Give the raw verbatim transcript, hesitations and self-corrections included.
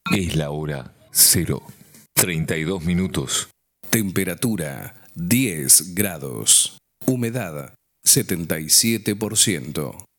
Es la hora cero, treinta y dos minutos. Temperatura diez grados. Humedad setenta y siete por ciento.